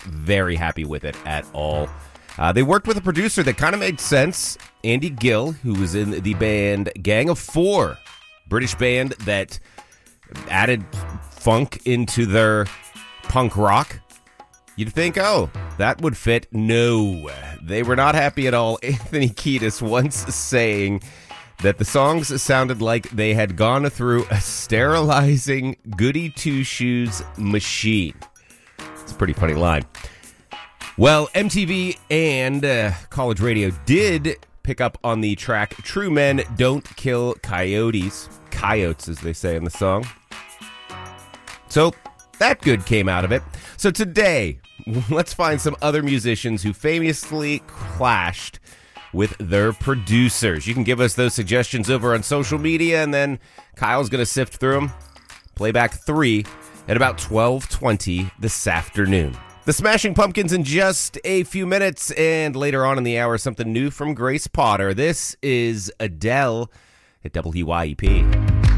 very happy with it at all. They worked with a producer that kind of made sense, Andy Gill, who was in the band Gang of Four, British band that added funk into their punk rock. You'd think, oh, that would fit. No, they were not happy at all. Anthony Kiedis once saying that the songs sounded like they had gone through a sterilizing goody two-shoes machine. It's a pretty funny line. Well, MTV and college radio did pick up on the track True Men Don't Kill Coyotes. Coyotes, as they say in the song. So that good came out of it. So today, let's find some other musicians who famously clashed with their producers. You can give us those suggestions over on social media, and then Kyle's going to sift through them. Playback 3 at about 12:20 this afternoon. The Smashing Pumpkins in just a few minutes, and later on in the hour, something new from Grace Potter. This is Adele at WYEP.